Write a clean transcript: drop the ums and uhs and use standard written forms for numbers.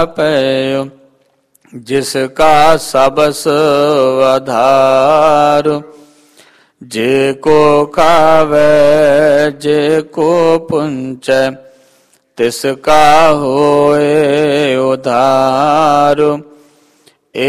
ਪਇ ਜਿਸ ਕਾ ਸਬਸ ਆਧਾਰ। ਜੇ ਕੋ ਖਾਵੈ ਜੇ ਕੋ ਪੁੰਚੈ ਤਿਸ ਕਾ ਹੋਏ ਉਧਾਰ।